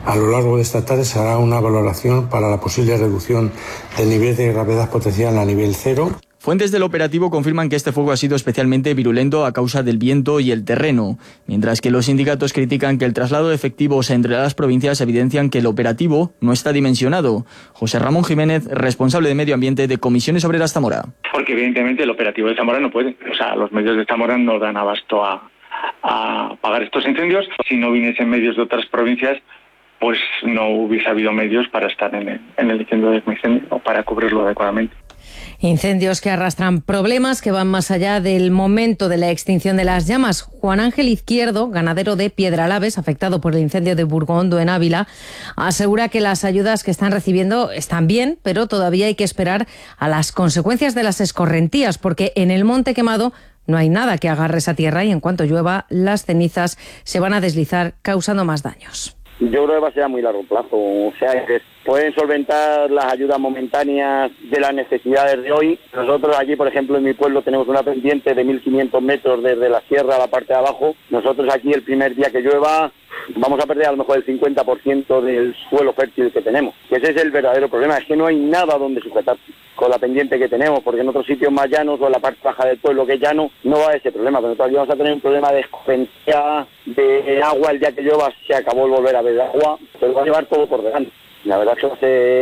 A lo largo de esta tarde se hará una valoración para la posible reducción del nivel de gravedad potencial a nivel 0. Fuentes del operativo confirman que este fuego ha sido especialmente virulento a causa del viento y el terreno, mientras que los sindicatos critican que el traslado de efectivos entre las provincias evidencian que el operativo no está dimensionado. José Ramón Jiménez, responsable de Medio Ambiente de Comisiones Obreras Zamora. Porque evidentemente el operativo de Zamora no puede, los medios de Zamora no dan abasto a apagar estos incendios. Si no viniesen medios de otras provincias, pues no hubiese habido medios para estar en el incendio o para cubrirlo adecuadamente. Incendios que arrastran problemas que van más allá del momento de la extinción de las llamas. Juan Ángel Izquierdo, ganadero de Piedralaves, afectado por el incendio de Burgondo en Ávila, asegura que las ayudas que están recibiendo están bien, pero todavía hay que esperar a las consecuencias de las escorrentías, porque en el Monte Quemado no hay nada que agarre esa tierra y en cuanto llueva, las cenizas se van a deslizar causando más daños. Yo creo que va a ser a muy largo plazo, que pueden solventar las ayudas momentáneas de las necesidades de hoy. Nosotros aquí, por ejemplo, en mi pueblo tenemos una pendiente de 1.500 metros desde la sierra a la parte de abajo. Nosotros aquí el primer día que llueva vamos a perder a lo mejor el 50% del suelo fértil que tenemos. Que ese es el verdadero problema, es que no hay nada donde sujetarse con la pendiente que tenemos, porque en otros sitios más llanos o en la parte baja del pueblo que es llano no va a ese problema, pero todavía vamos a tener un problema de escorrentía, de agua. El día que llueva se acabó el volver a ver agua, pero va a llevar todo por delante. La verdad es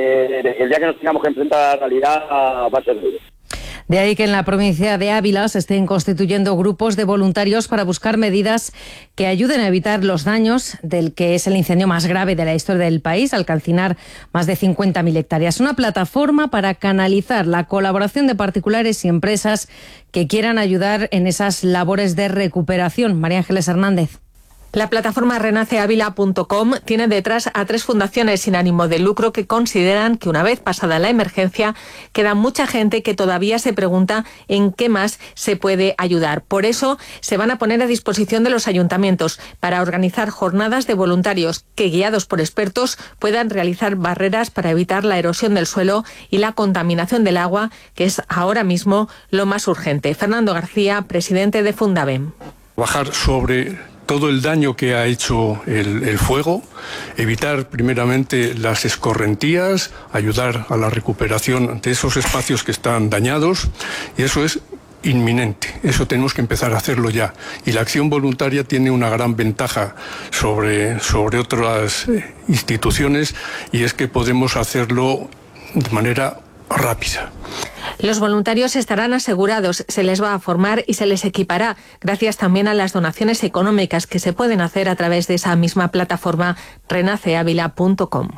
que el día que nos tengamos que enfrentar a la realidad va a ser duro. De ahí que en la provincia de Ávila se estén constituyendo grupos de voluntarios para buscar medidas que ayuden a evitar los daños del que es el incendio más grave de la historia del país, al calcinar más de 50.000 hectáreas. Una plataforma para canalizar la colaboración de particulares y empresas que quieran ayudar en esas labores de recuperación. María Ángeles Hernández. La plataforma renaceavila.com tiene detrás a 3 fundaciones sin ánimo de lucro que consideran que una vez pasada la emergencia queda mucha gente que todavía se pregunta en qué más se puede ayudar. Por eso se van a poner a disposición de los ayuntamientos para organizar jornadas de voluntarios que, guiados por expertos, puedan realizar barreras para evitar la erosión del suelo y la contaminación del agua, que es ahora mismo lo más urgente. Fernando García, presidente de Fundavem. Bajar sobre todo el daño que ha hecho el fuego, evitar primeramente las escorrentías, ayudar a la recuperación de esos espacios que están dañados, y eso es inminente, eso tenemos que empezar a hacerlo ya. Y la acción voluntaria tiene una gran ventaja sobre otras instituciones, y es que podemos hacerlo de manera rápida. Los voluntarios estarán asegurados, se les va a formar y se les equipará, gracias también a las donaciones económicas que se pueden hacer a través de esa misma plataforma renaceavila.com.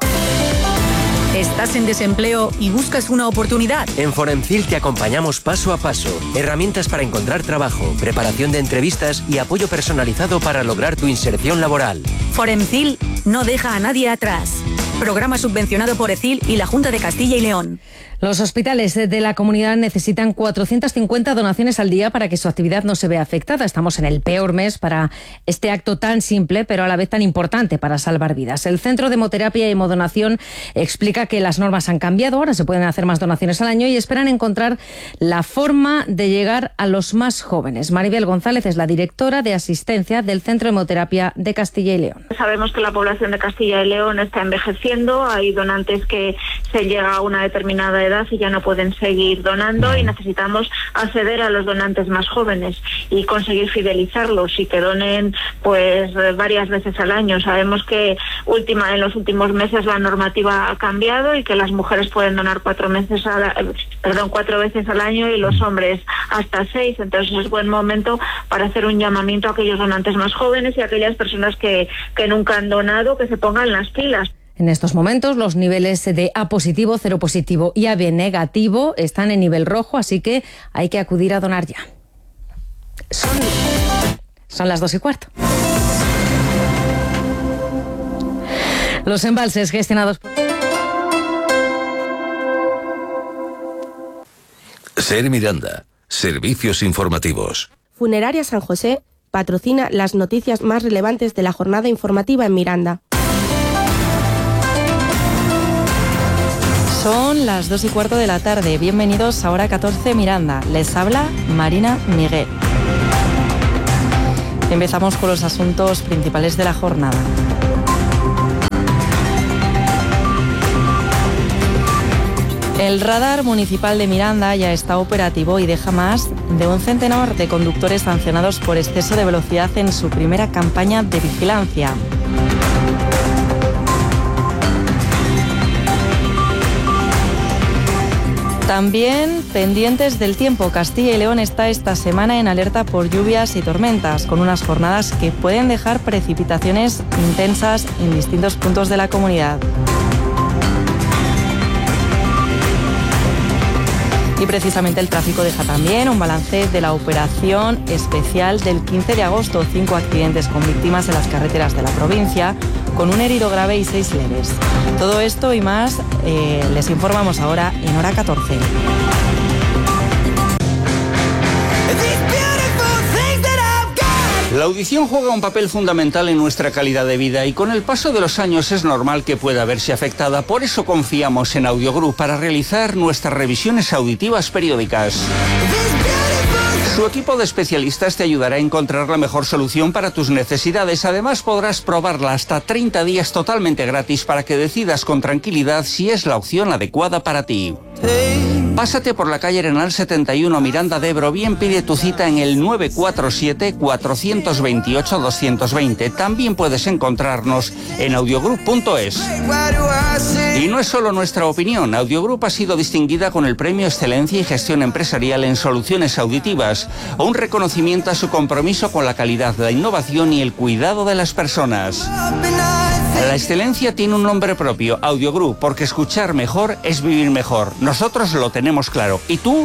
¿Estás en desempleo y buscas una oportunidad? En Foremcil te acompañamos paso a paso. Herramientas para encontrar trabajo, preparación de entrevistas y apoyo personalizado para lograr tu inserción laboral. Foremcil no deja a nadie atrás. Programa subvencionado por ECIL y la Junta de Castilla y León. Los hospitales de la comunidad necesitan 450 donaciones al día para que su actividad no se vea afectada. Estamos en el peor mes para este acto tan simple, pero a la vez tan importante para salvar vidas. El Centro de Hemoterapia y Hemodonación explica que las normas han cambiado, ahora se pueden hacer más donaciones al año y esperan encontrar la forma de llegar a los más jóvenes. Maribel González es la directora de asistencia del Centro de Hemoterapia de Castilla y León. Sabemos que la población de Castilla y León está envejeciendo, hay donantes que se llega a una determinada edad y ya no pueden seguir donando y necesitamos acceder a los donantes más jóvenes y conseguir fidelizarlos y que donen pues varias veces al año. Sabemos que en los últimos meses la normativa ha cambiado y que las mujeres pueden donar 4 veces al año y los hombres hasta 6, entonces es buen momento para hacer un llamamiento a aquellos donantes más jóvenes y a aquellas personas que nunca han donado, que se pongan las pilas. En estos momentos los niveles de A positivo, 0 positivo y AB negativo están en nivel rojo, así que hay que acudir a donar ya. Son las 2:15. Los embalses gestionados por... Ser Miranda, servicios informativos. Funeraria San José patrocina las noticias más relevantes de la jornada informativa en Miranda. Son las 2:15 de la tarde. Bienvenidos a Hora 14 Miranda. Les habla Marina Miguel. Empezamos con los asuntos principales de la jornada. El radar municipal de Miranda ya está operativo y deja más de un centenar de conductores sancionados por exceso de velocidad en su primera campaña de vigilancia. También pendientes del tiempo, Castilla y León está esta semana en alerta por lluvias y tormentas, con unas jornadas que pueden dejar precipitaciones intensas en distintos puntos de la comunidad. Y precisamente el tráfico deja también un balance de la operación especial del 15 de agosto. 5 accidentes con víctimas en las carreteras de la provincia, con un herido grave y 6 leves. Todo esto y más les informamos ahora en Hora 14. La audición juega un papel fundamental en nuestra calidad de vida y con el paso de los años es normal que pueda verse afectada. Por eso confiamos en Audiogroup para realizar nuestras revisiones auditivas periódicas. Su equipo de especialistas te ayudará a encontrar la mejor solución para tus necesidades. Además, podrás probarla hasta 30 días totalmente gratis para que decidas con tranquilidad si es la opción adecuada para ti. Pásate por la calle Arenal 71, Miranda de Ebro, bien pide tu cita en el 947-428-220. También puedes encontrarnos en audiogroup.es. Y no es solo nuestra opinión. Audiogroup ha sido distinguida con el Premio Excelencia y Gestión Empresarial en Soluciones Auditivas, un reconocimiento a su compromiso con la calidad, la innovación y el cuidado de las personas. La excelencia tiene un nombre propio, Audiogroup, porque escuchar mejor es vivir mejor. Nosotros lo tenemos claro. ¿Y tú?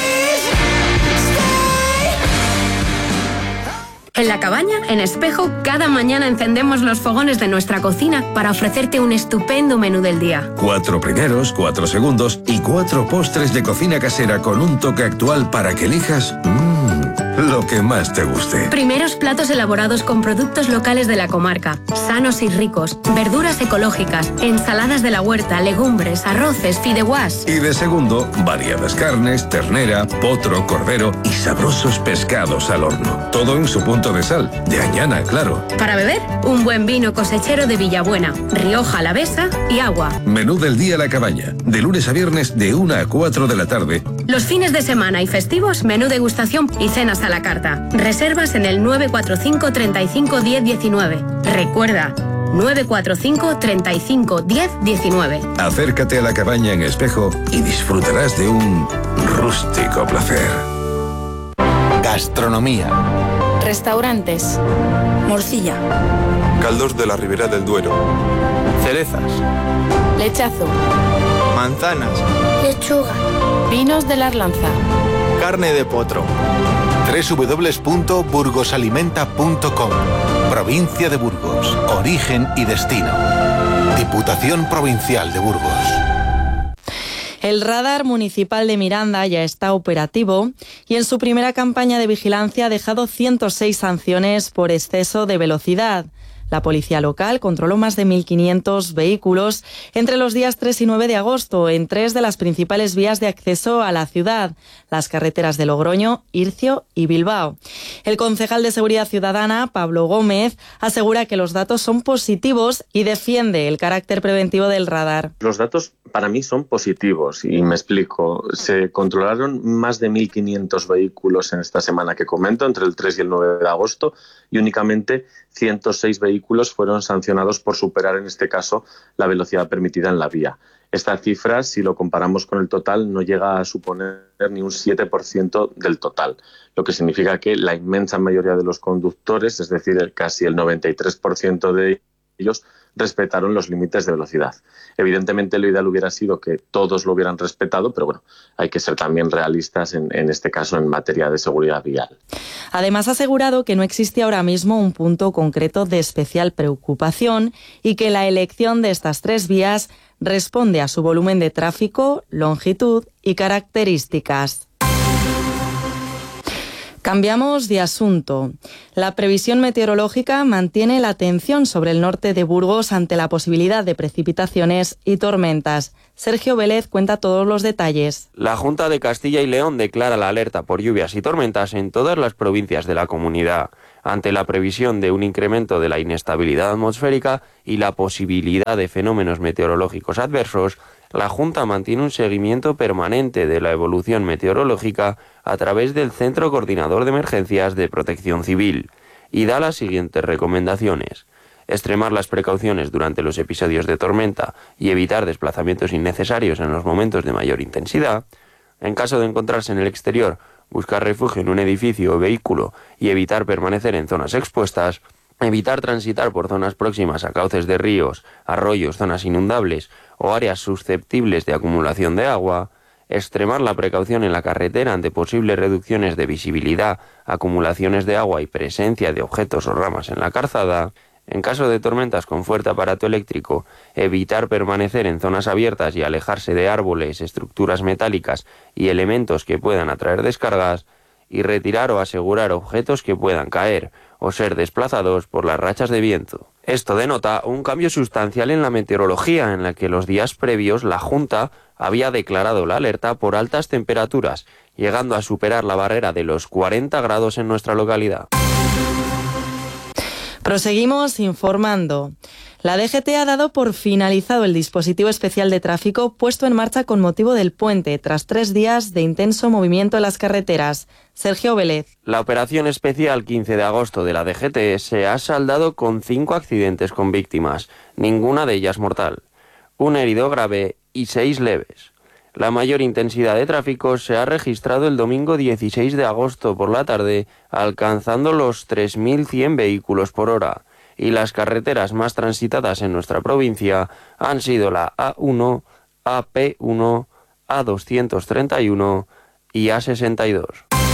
En La Cabaña, en Espejo, cada mañana encendemos los fogones de nuestra cocina para ofrecerte un estupendo menú del día. 4 primeros, 4 segundos y 4 postres de cocina casera con un toque actual para que elijas lo que más te guste. Primeros platos elaborados con productos locales de la comarca, sanos y ricos, verduras ecológicas, ensaladas de la huerta, legumbres, arroces, fideuás. Y de segundo, variadas carnes, ternera, potro, cordero y sabrosos pescados al horno. Todo en su punto de sal, de Añana, claro. Para beber, un buen vino cosechero de Villabuena, Rioja Alavesa y agua. Menú del día La Cabaña, de lunes a viernes de 1 a 4 de la tarde. Los fines de semana y festivos, menú degustación y cenas a la carta. Reservas en el 945 35 10 19. Recuerda, 945 35 10 19. Acércate a La Cabaña en Espejo y disfrutarás de un rústico placer. Gastronomía. Restaurantes. Morcilla. Caldos de la Ribera del Duero. Cerezas. Lechazo. Manzanas. Lechuga. Vinos de la Arlanza. Carne de potro. www.burgosalimenta.com. Provincia de Burgos. Origen y destino. Diputación Provincial de Burgos. El radar municipal de Miranda ya está operativo y en su primera campaña de vigilancia ha dejado 106 sanciones por exceso de velocidad. La policía local controló más de 1.500 vehículos entre los días 3 y 9 de agosto en 3 de las principales vías de acceso a la ciudad, las carreteras de Logroño, Ircio y Bilbao. El concejal de Seguridad Ciudadana, Pablo Gómez, asegura que los datos son positivos y defiende el carácter preventivo del radar. Los datos para mí son positivos y me explico. Se controlaron más de 1.500 vehículos en esta semana que comento, entre el 3 y el 9 de agosto, y únicamente 106 vehículos fueron sancionados por superar, en este caso, la velocidad permitida en la vía. Esta cifra, si lo comparamos con el total, no llega a suponer ni un 7% del total, lo que significa que la inmensa mayoría de los conductores, es decir, casi el 93% de ellos, respetaron los límites de velocidad. Evidentemente, lo ideal hubiera sido que todos lo hubieran respetado, pero bueno, hay que ser también realistas en este caso en materia de seguridad vial. Además, ha asegurado que no existe ahora mismo un punto concreto de especial preocupación y que la elección de estas 3 vías responde a su volumen de tráfico, longitud y características. Cambiamos de asunto. La previsión meteorológica mantiene la atención sobre el norte de Burgos ante la posibilidad de precipitaciones y tormentas. Sergio Vélez cuenta todos los detalles. La Junta de Castilla y León declara la alerta por lluvias y tormentas en todas las provincias de la comunidad, ante la previsión de un incremento de la inestabilidad atmosférica y la posibilidad de fenómenos meteorológicos adversos. La Junta mantiene un seguimiento permanente de la evolución meteorológica a través del Centro Coordinador de Emergencias de Protección Civil y da las siguientes recomendaciones: extremar las precauciones durante los episodios de tormenta y evitar desplazamientos innecesarios en los momentos de mayor intensidad. En caso de encontrarse en el exterior, buscar refugio en un edificio o vehículo y evitar permanecer en zonas expuestas. Evitar transitar por zonas próximas a cauces de ríos, arroyos, zonas inundables o áreas susceptibles de acumulación de agua. Extremar la precaución en la carretera ante posibles reducciones de visibilidad, acumulaciones de agua y presencia de objetos o ramas en la calzada. En caso de tormentas con fuerte aparato eléctrico, evitar permanecer en zonas abiertas y alejarse de árboles, estructuras metálicas y elementos que puedan atraer descargas. Y retirar o asegurar objetos que puedan caer o ser desplazados por las rachas de viento. Esto denota un cambio sustancial en la meteorología, en la que los días previos la Junta había declarado la alerta por altas temperaturas, llegando a superar la barrera de los 40 grados en nuestra localidad. Proseguimos informando. La DGT ha dado por finalizado el dispositivo especial de tráfico puesto en marcha con motivo del puente, tras 3 días de intenso movimiento en las carreteras. Sergio Vélez. La operación especial 15 de agosto de la DGT se ha saldado con 5 accidentes con víctimas, ninguna de ellas mortal, un herido grave y 6 leves. La mayor intensidad de tráfico se ha registrado el domingo 16 de agosto por la tarde, alcanzando los 3.100 vehículos por hora. Y las carreteras más transitadas en nuestra provincia han sido la A1, AP1, A231 y A62.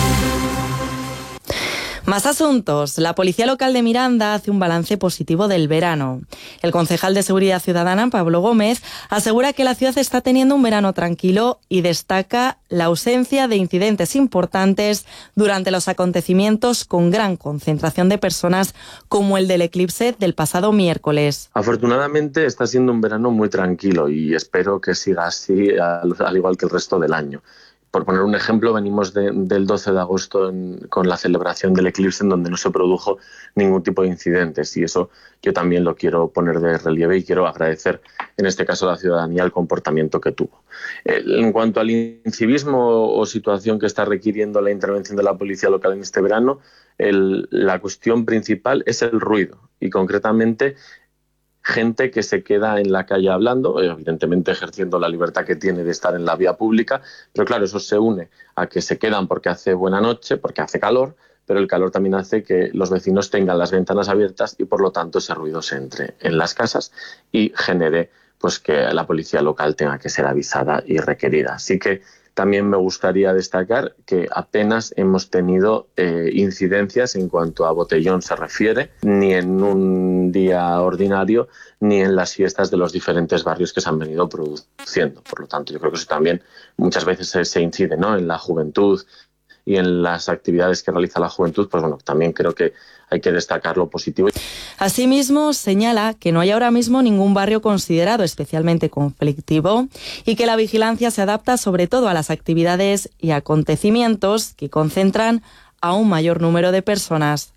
Más asuntos. La Policía Local de Miranda hace un balance positivo del verano. El concejal de Seguridad Ciudadana, Pablo Gómez, asegura que la ciudad está teniendo un verano tranquilo y destaca la ausencia de incidentes importantes durante los acontecimientos con gran concentración de personas, como el del eclipse del pasado miércoles. Afortunadamente está siendo un verano muy tranquilo y espero que siga así, al igual que el resto del año. Por poner un ejemplo, venimos del 12 de agosto con la celebración del eclipse, en donde no se produjo ningún tipo de incidentes, y eso yo también lo quiero poner de relieve y quiero agradecer en este caso a la ciudadanía el comportamiento que tuvo. En cuanto al incivismo o situación que está requiriendo la intervención de la policía local en este verano, la cuestión principal es el ruido, y concretamente gente que se queda en la calle hablando, evidentemente ejerciendo la libertad que tiene de estar en la vía pública, pero claro, eso se une a que se quedan porque hace buena noche, porque hace calor, pero el calor también hace que los vecinos tengan las ventanas abiertas y por lo tanto ese ruido se entre en las casas y genere pues que la policía local tenga que ser avisada y requerida. Así que también me gustaría destacar que apenas hemos tenido incidencias en cuanto a botellón se refiere, ni en un día ordinario, ni en las fiestas de los diferentes barrios que se han venido produciendo. Por lo tanto, yo creo que eso también muchas veces se incide, ¿no?, en la juventud y en las actividades que realiza la juventud, pues bueno, también creo que hay que destacar lo positivo. Asimismo, señala que no hay ahora mismo ningún barrio considerado especialmente conflictivo y que la vigilancia se adapta sobre todo a las actividades y acontecimientos que concentran a un mayor número de personas.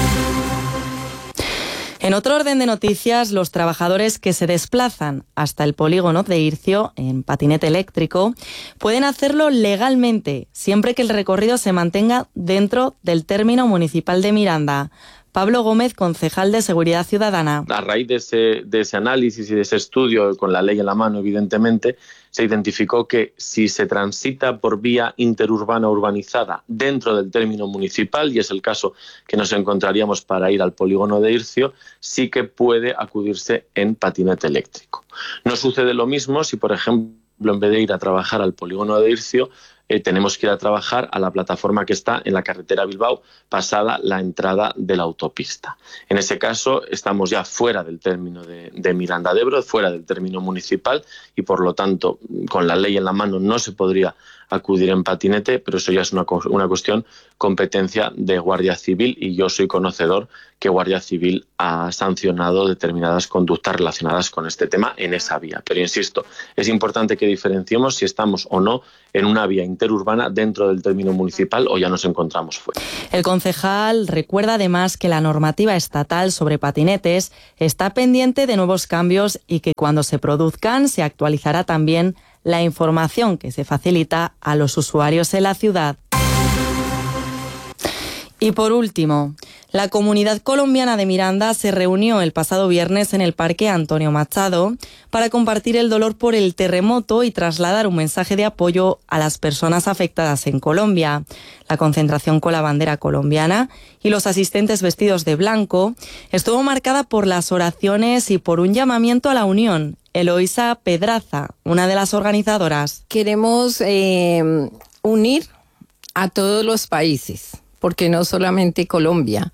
En otro orden de noticias, los trabajadores que se desplazan hasta el polígono de Ircio en patinete eléctrico pueden hacerlo legalmente, siempre que el recorrido se mantenga dentro del término municipal de Miranda. Pablo Gómez, concejal de Seguridad Ciudadana. A raíz de ese análisis y de ese estudio, con la ley en la mano, evidentemente, se identificó que si se transita por vía interurbana urbanizada dentro del término municipal, y es el caso que nos encontraríamos para ir al polígono de Ircio, sí que puede acudirse en patinete eléctrico. No sucede lo mismo si, por ejemplo, en vez de ir a trabajar al polígono de Ircio, tenemos que ir a trabajar a la plataforma que está en la carretera Bilbao, pasada la entrada de la autopista. En ese caso estamos ya fuera del término de Miranda de Ebro, fuera del término municipal, y por lo tanto con la ley en la mano no se podría acudir en patinete, pero eso ya es una cuestión competencia de Guardia Civil, y yo soy conocedor que Guardia Civil ha sancionado determinadas conductas relacionadas con este tema en esa vía. Pero insisto, es importante que diferenciemos si estamos o no en una vía interurbana dentro del término municipal o ya nos encontramos fuera. El concejal recuerda además que la normativa estatal sobre patinetes está pendiente de nuevos cambios y que cuando se produzcan se actualizará también la información que se facilita a los usuarios en la ciudad. Y por último, la comunidad colombiana de Miranda se reunió el pasado viernes en el Parque Antonio Machado para compartir el dolor por el terremoto y trasladar un mensaje de apoyo a las personas afectadas en Colombia. La concentración con la bandera colombiana y los asistentes vestidos de blanco estuvo marcada por las oraciones y por un llamamiento a la unión. Eloísa Pedraza, una de las organizadoras. Queremos unir a todos los países, porque no solamente Colombia.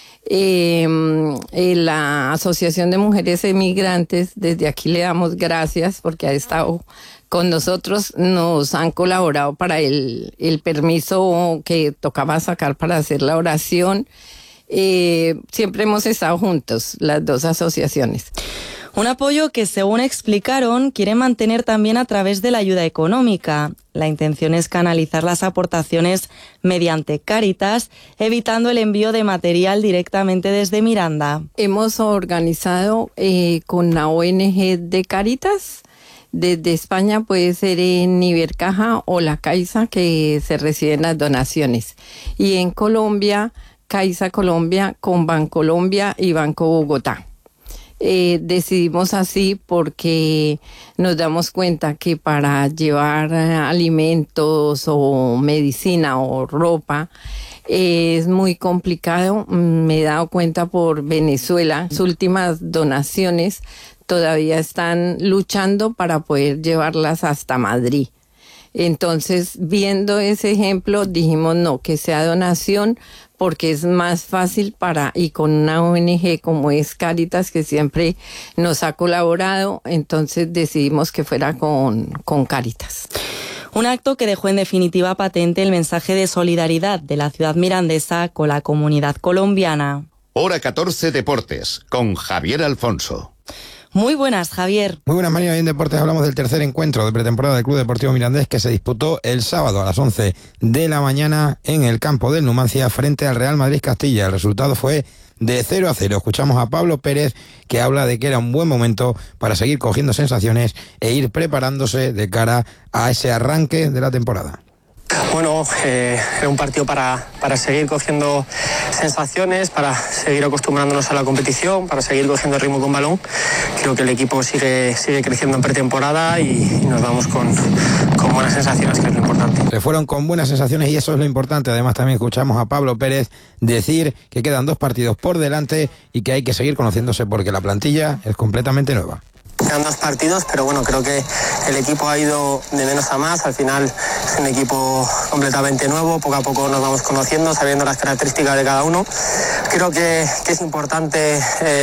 La Asociación de Mujeres Emigrantes, desde aquí le damos gracias porque ha estado con nosotros, nos han colaborado para el permiso que tocaba sacar para hacer la oración. Siempre hemos estado juntos, las dos asociaciones. Un apoyo que, según explicaron, quiere mantener también a través de la ayuda económica. La intención es canalizar las aportaciones mediante Cáritas, evitando el envío de material directamente desde Miranda. Hemos organizado con la ONG de Cáritas. Desde España puede ser en Ibercaja o la Caixa que se reciben las donaciones. Y en Colombia, Caixa Colombia con Bancolombia y Banco Bogotá. Decidimos así porque nos damos cuenta que para llevar alimentos o medicina o ropa es muy complicado. Me he dado cuenta por Venezuela, las últimas donaciones todavía están luchando para poder llevarlas hasta Madrid. Entonces, viendo ese ejemplo, dijimos no, que sea donación, porque es más fácil y con una ONG como es Cáritas, que siempre nos ha colaborado, entonces decidimos que fuera con Cáritas. Un acto que dejó en definitiva patente el mensaje de solidaridad de la ciudad mirandesa con la comunidad colombiana. Hora 14 Deportes, con Javier Alfonso. Muy buenas, Javier. Muy buenas, María. En Deportes hablamos del tercer encuentro de pretemporada del Club Deportivo Mirandés que se disputó el sábado a las 11 de la mañana en el campo del Numancia frente al Real Madrid Castilla. El resultado fue de 0-0. Escuchamos a Pablo Pérez, que habla de que era un buen momento para seguir cogiendo sensaciones e ir preparándose de cara a ese arranque de la temporada. Bueno, era un partido para seguir cogiendo sensaciones, para seguir acostumbrándonos a la competición, para seguir cogiendo ritmo con balón. Creo que el equipo sigue creciendo en pretemporada y nos vamos con buenas sensaciones, que es lo importante. Se fueron con buenas sensaciones y eso es lo importante. Además también escuchamos a Pablo Pérez decir que quedan 2 partidos por delante y que hay que seguir conociéndose porque la plantilla es completamente nueva. Quedan 2 partidos, pero bueno, creo que el equipo ha ido de menos a más. Al final es un equipo completamente nuevo, poco a poco nos vamos conociendo, sabiendo las características de cada uno. Creo que es importante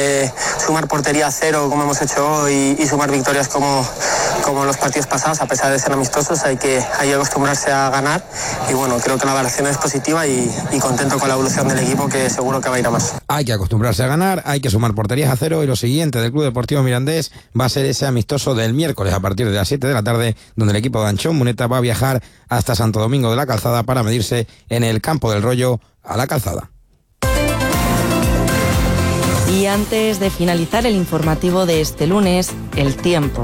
sumar portería a 0 como hemos hecho hoy y sumar victorias como los partidos pasados, a pesar de ser amistosos. Hay que acostumbrarse a ganar y bueno, creo que la evaluación es positiva y contento con la evolución del equipo, que seguro que va a ir a más. Hay que acostumbrarse a ganar, hay que sumar porterías a 0 y lo siguiente del Club Deportivo Mirandés va a ser ese amistoso del miércoles a partir de las 7 de la tarde, donde el equipo de Anchón Muneta va a viajar hasta Santo Domingo de la Calzada para medirse en el Campo del Rollo a la Calzada. Y antes de finalizar el informativo de este lunes, el tiempo.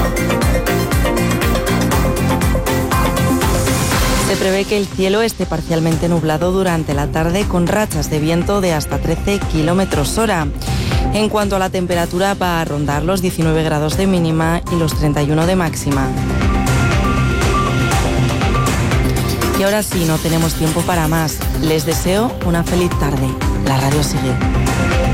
Se prevé que el cielo esté parcialmente nublado durante la tarde con rachas de viento de hasta 13 kilómetros hora. En cuanto a la temperatura, va a rondar los 19 grados de mínima y los 31 de máxima. Y ahora sí, no tenemos tiempo para más. Les deseo una feliz tarde. La radio sigue.